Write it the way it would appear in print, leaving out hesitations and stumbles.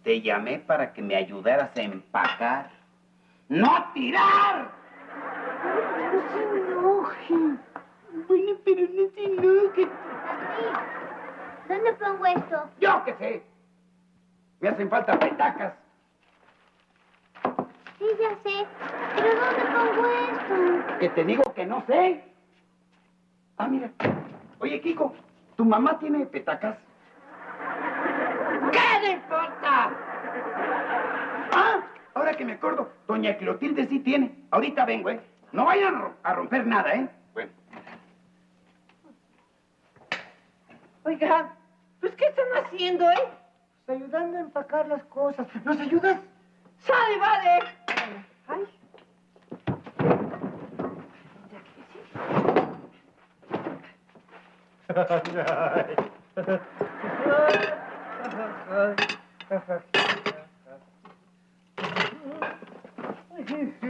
Te llamé para que me ayudaras a empacar. ¡No a tirar! No se enoje. Bueno, pero no se enoje. ¿Dónde pongo esto? ¡Yo qué sé! Me hacen falta petacas. Sí, ya sé. ¿Pero dónde pongo esto? Que te digo que no sé. Ah, mira. Oye, Kiko, ¿tu mamá tiene petacas? ¿Qué le importa? Ah, ahora que me acuerdo, doña Clotilde sí tiene. Ahorita vengo, ¿eh? No vayan a romper nada, ¿eh? Bueno. Oiga, pues ¿qué están haciendo, Pues ayudando a empacar las cosas. ¿Nos ayudas? ¡Sale, vale! Ay. Ay.